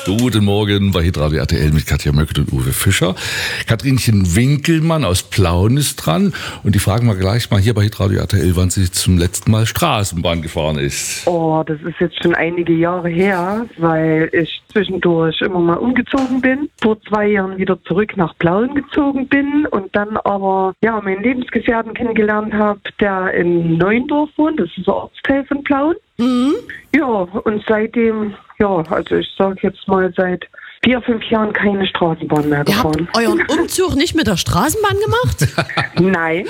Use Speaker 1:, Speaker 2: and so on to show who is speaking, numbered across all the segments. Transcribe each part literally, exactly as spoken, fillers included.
Speaker 1: Guten Morgen bei Hitradio R T L mit Katja Möckert und Uwe Fischer. Katrinchen Winkelmann aus Plauen ist dran. Und die fragen wir gleich mal hier bei Hitradio R T L, wann sie zum letzten Mal Straßenbahn gefahren ist.
Speaker 2: Oh, das ist jetzt schon einige Jahre her, weil ich zwischendurch immer mal umgezogen bin. Vor zwei Jahren wieder zurück nach Plauen gezogen bin und dann aber ja meinen Lebensgefährten kennengelernt habe, der in Neuendorf wohnt. Das ist ein Ortsteil von Plauen.
Speaker 3: Mhm.
Speaker 2: Ja, und seitdem, ja, also ich sage jetzt mal seit vier, fünf Jahren keine Straßenbahn mehr
Speaker 3: Ihr habt
Speaker 2: gefahren.
Speaker 3: euren Umzug nicht mit der Straßenbahn gemacht?
Speaker 2: Nein.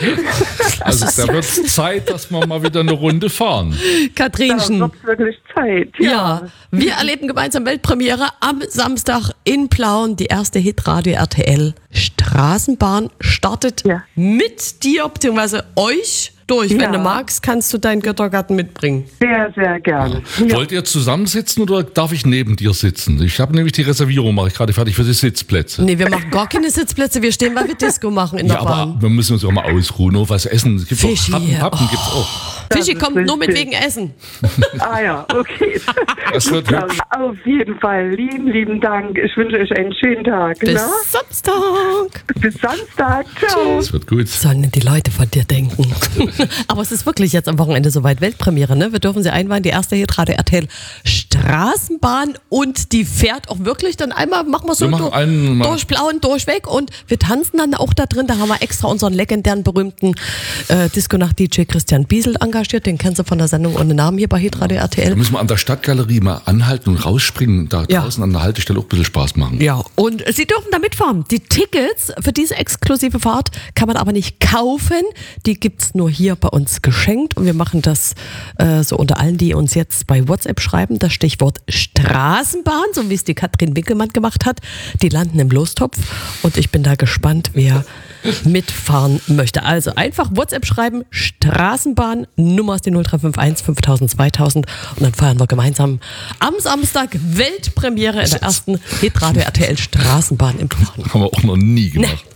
Speaker 1: Also da wird es Zeit, dass wir mal wieder eine Runde fahren.
Speaker 2: Da
Speaker 3: Katrinchen.
Speaker 2: wird wirklich Zeit.
Speaker 3: Ja.
Speaker 2: Ja.
Speaker 3: wir erleben gemeinsam Weltpremiere am Samstag in Plauen. Die erste Hitradio R T L Straßenbahn startet
Speaker 2: Ja.
Speaker 3: mit dir bzw. euch durch.
Speaker 2: Ja.
Speaker 3: Wenn du magst, kannst du deinen Göttergarten mitbringen.
Speaker 2: Sehr, sehr gerne. Ja.
Speaker 1: Wollt ihr zusammensitzen oder darf ich neben dir sitzen? Ich habe nämlich die Reservierung, mache ich gerade fertig für die Sitzplätze.
Speaker 3: Nee, wir machen gar keine Sitzplätze. Wir stehen, weil wir Disco machen in
Speaker 1: Ja,
Speaker 3: der
Speaker 1: aber
Speaker 3: Bahn.
Speaker 1: wir müssen uns auch mal ausruhen, noch was essen. Es gibt
Speaker 3: Fischi.
Speaker 1: auch Pappen, Pappen gibt's auch.
Speaker 3: Fischi
Speaker 2: Das
Speaker 3: kommt
Speaker 2: ist
Speaker 3: nur mit
Speaker 2: richtig.
Speaker 3: wegen Essen.
Speaker 2: Ah ja, okay.
Speaker 1: Das wird
Speaker 2: Ja,
Speaker 1: hübsch.
Speaker 2: auf jeden Fall. Lieben, lieben Dank. Ich wünsche euch einen schönen Tag.
Speaker 3: Bis
Speaker 2: Ne?
Speaker 3: Samstag.
Speaker 2: Bis Samstag. Ciao.
Speaker 1: Das wird gut.
Speaker 3: Sollen denn die Leute von dir denken? Aber es ist wirklich jetzt am Wochenende soweit Weltpremiere, ne? Wir dürfen sie einweihen, die erste Hitradio R T L Straßenbahn und die fährt auch wirklich dann einmal, machen wir so
Speaker 1: Wir machen
Speaker 3: durch,
Speaker 1: einen mal-
Speaker 3: durch Plauen, durchweg und wir tanzen dann auch da drin. Da haben wir extra unseren legendären, berühmten äh, Disco-Nacht-D J Christian Biesel engagiert. Den kennst du von der Sendung ohne Namen hier bei Hitradio R T
Speaker 1: Da
Speaker 3: L.
Speaker 1: müssen wir an der Stadtgalerie mal anhalten und rausspringen. Da
Speaker 3: Ja.
Speaker 1: draußen an der Haltestelle auch ein bisschen Spaß machen.
Speaker 3: Ja, und Sie dürfen da mitfahren. Die Tickets für diese exklusive Fahrt kann man aber nicht kaufen. Die gibt's nur hier bei uns geschenkt. Und wir machen das äh, so unter allen, die uns jetzt bei WhatsApp schreiben. Das Stichwort Straßenbahn, so wie es die Katrin Winkelmann gemacht hat. Die landen im Lostopf. Und ich bin da gespannt, wer mitfahren möchte. Also einfach WhatsApp schreiben, Straßenbahn, Nummer ist die null drei fünf eins fünftausend zweitausend und dann feiern wir gemeinsam am Samstag Weltpremiere in der ersten Hitradio R T L Straßenbahn im Plauen.
Speaker 1: Haben wir auch noch nie gemacht.